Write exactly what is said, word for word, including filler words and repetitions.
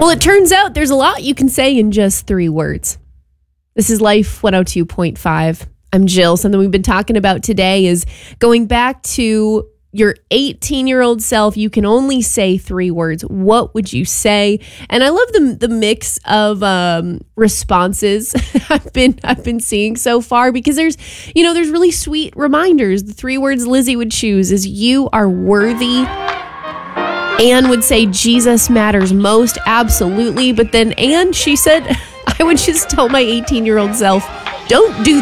Well, it turns out there's a lot you can say in just three words. This is Life one oh two point five. I'm Jill. Something we've been talking about today is going back to your eighteen-year-old self. You can only say three words. What would you say? And I love the the mix of um, responses I've been I've been seeing so far, because there's you know there's really sweet reminders. The three words Lizzie would choose is "You are worthy." Anne would say Jesus matters most. Absolutely. But then Anne, she said, I would just tell my eighteen-year-old self, don't do